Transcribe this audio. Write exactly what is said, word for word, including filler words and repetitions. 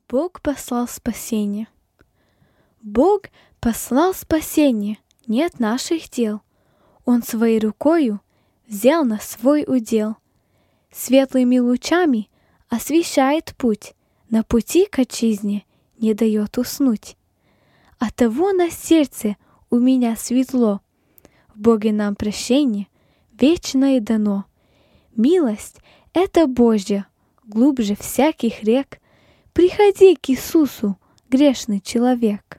Бог послал спасение. Бог послал спасение не от наших дел. Он своей рукою взял на свой удел. Светлыми лучами освещает путь, на пути к отчизне не дает уснуть. Оттого на сердце у меня светло, в Боге нам прощение вечное дано. Милость — это Божья, глубже всяких рек. Приходи к Иисусу, грешный человек.